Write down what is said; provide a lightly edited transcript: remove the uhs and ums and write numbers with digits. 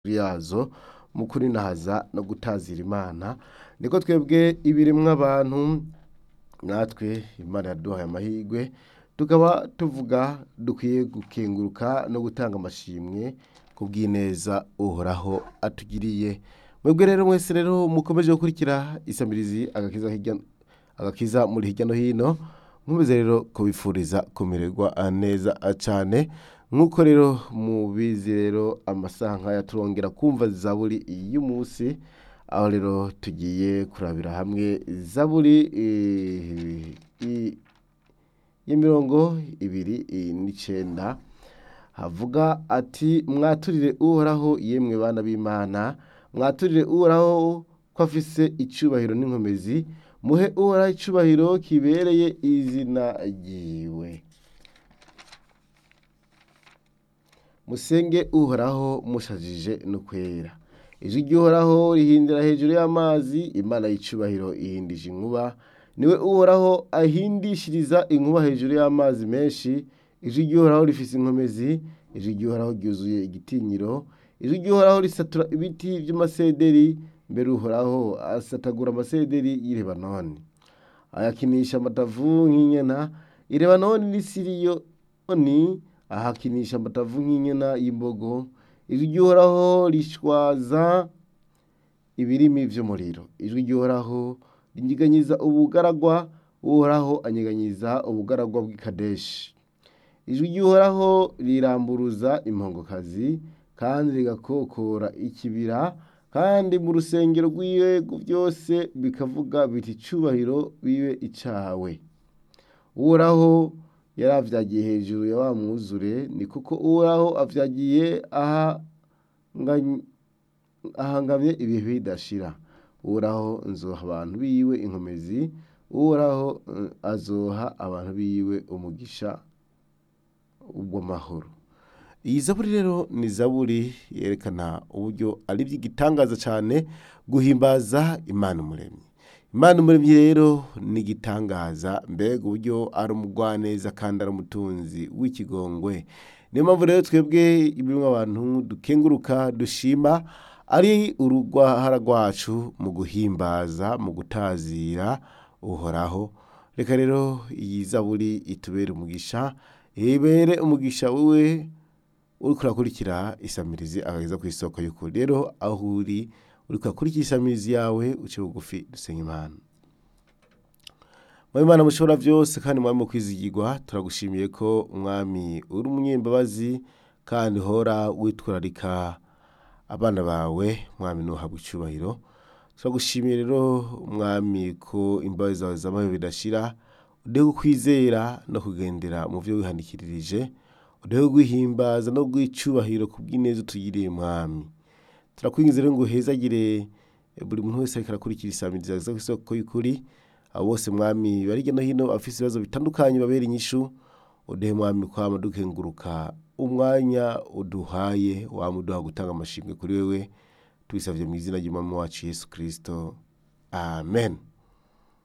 yazo mu kurinahaza no gutazira Imana niko twebwe ibiremwa abantu natwe Imana yaduhaye amahirwe tukaba tuvuga dukwiye gukenguruka no gutanga amashimwe kubw'ineza uhoraho atugiriye. Mwebwe rero mwese rero mukomeje gukurikira isamirizi agakiza muri hirya no hino, nkomeze rero kubifuriza kumererwa neza cane. Nk'uko rero mubizi rero amasaha nkaya turongera kumva zaburi y'umunsi, aho rero tugiye kurabira hamwe zaburi y'imirongo 29 havuga ati mwaturire uhoraho yemwe bana b'Imana, mwaturire uhoraho ko afise icubahiro n'inkomezi, muhe uhoraho icubahiro kibereye izina ryiwe. Musenge uhoraho mushajije no kwera. Ijwi ry'uhoraho rihindira hejuru y'amazi, Imana y'icubahiro ihindije inkuba. Niwe uhoraho ahindishiriza inkuba hejuru y'amazi menshi. Ijwi ry'uhoraho rifise inkomezi, ijwi ry'uhoraho ryuzuye igitinyiro. Ijwi ry'uhoraho risatura ibiti vy'amasederi, mbere uhoraho asatagura amasederi y'i Lebanoni. Ayakinisha amatavu nk'inyana, i Lebanoni n'i Siriyoni ahakinisha amatavu nk'inyana y'imbogo. Ijwi ry'uhoraho rishwaza ibirimi vy'umuriro. Ijwi ry'uhoraho rinyiganyiza ubugaragwa, uhoraho anyiganyiza ubugaragwa bw'i Kadeshi. Ijwi ry'uhoraho riramburuza impongokazi, kandi rigakokora ikibira, kandi mu rusengero rwiwe vyose bikavuga biti icubahiro bibe icawe. Uhoraho yaravyagiye hejuru ya wa mwuzure, ni kuko uhoraho avyagiye ahangamye ibihe bidashira. Uhoraho nzoha abantu biwe inkomezi, uhoraho azoha abantu biwe umugisha w'amahoro. Iyi zaburi rero ni zaburi yerekana uburyo ari ivy'igitangaza cane guhimbaza Imana Umuremyi. Imana Umuremyi rero ni igitangaza, mbega uburyo ari umugwaneza kandi ari umutunzi w'ikigongwe. Niyo mpamvu rero twebwe ibiremwa abantu dukenguruka dushima ari urugwahara rwacu mu guhimbaza, mu gutazira uhoraho. Reka rero iyi zaburi itubere umugisha, ibere umugisha wewe uriko urakurikira isamirizi agakiza kw'isoko y'ukuri. Rero aho uriko urakurikira isamirizi yawe uce bugufi dusenga Imana. Mwami Imana mushobora vyose kandi mwami mu kwizigirwa, turagushimiye ko umwami uri umunyembabazi kandi uhora witwararika abana bawe. Mwami nuhabwa icubahiro. Turagushimiye rero umwami ko imbabazi zawe zamaye bidashira, udeho gukwizera no kugendera mu vyo wihanikirije, udeho guhimbaza no gwicubahiro kubw'ineza utugiriye mwami. Turakwinginze rero ngo uhezagire buri muntu wese ariko arakurikira isamirizi agakiza kw'isoko y'ukuri, abo bose mwami bari hirya no hino afise ibibazo bitandukanye babera inyishu, udehe mwami kwama dukenguruka umwanya uduhaye, wama uduha gutanga amashimwe kuri wewe, tubisavye mw'izina ry'umwami wacu Yesu Kristo, amen.